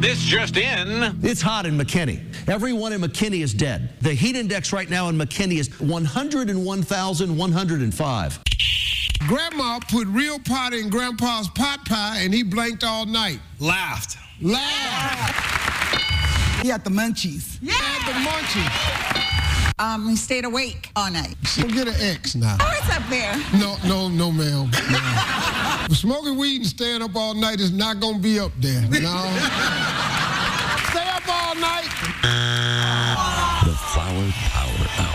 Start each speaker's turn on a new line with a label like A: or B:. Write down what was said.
A: This just in.
B: It's hot in McKinney. Everyone in McKinney is dead. The heat index right now in McKinney is 101,105.
C: Grandma put real pot in Grandpa's pot pie, and he blinked all night.
D: Laughed.
C: Laughed.
E: He had the munchies.
C: Yeah. He had the munchies.
E: He stayed awake all night.
C: So get an X now.
E: Oh, it's up there.
C: No, ma'am. No. Smoking weed and staying up all night is not going to be up there. No.